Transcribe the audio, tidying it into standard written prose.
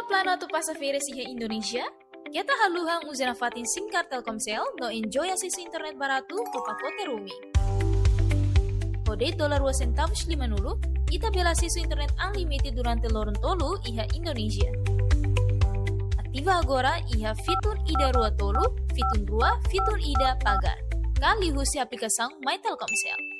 plano tu passageres iha Indonesia? Kita haluhang uzana fatin SIM card Telkomsel no enjoy akses internet baratu ke pakote rumi. Kode $2.50 ita bela akses internet unlimited durante lorong tolu iha Indonesia. Aktiva agora iha fitur ida rua tolu, fitur rua, fitur ida pagar. Kali husi aplikação My Telkomsel.